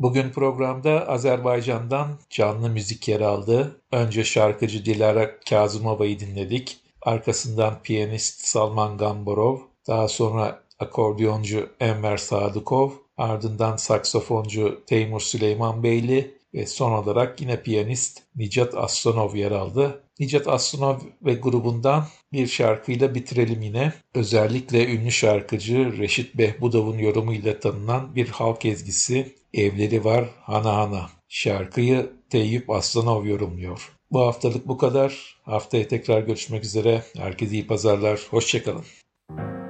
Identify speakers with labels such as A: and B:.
A: Bugün programda Azerbaycan'dan canlı müzik yer aldı. Önce şarkıcı Dilara Kazımova'yı dinledik. Arkasından piyanist Salman Gambarov, daha sonra akordiyoncu Enver Sadıkov, ardından saksafoncu Teymur Süleymanbeyli ve son olarak yine piyanist Nicat Aslanov yer aldı. Nicat Aslanov ve grubundan bir şarkıyla bitirelim yine. Özellikle ünlü şarkıcı Reşit Behbudov'un yorumuyla tanınan bir halk ezgisi Evleri Var Hana Hana. Şarkıyı Teyyip Aslanov yorumluyor. Bu haftalık bu kadar. Haftaya tekrar görüşmek üzere. Herkese iyi pazarlar. Hoşçakalın.